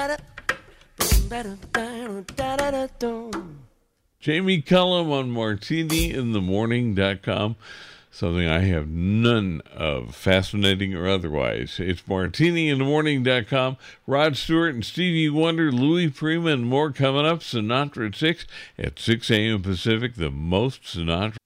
Jamie Cullum on martiniinthemorning.com. Something I have none of, fascinating or otherwise. It's martiniinthemorning.com. Rod Stewart and Stevie Wonder, Louis Prima, and more coming up. Sinatra at 6 a.m. Pacific, the most Sinatra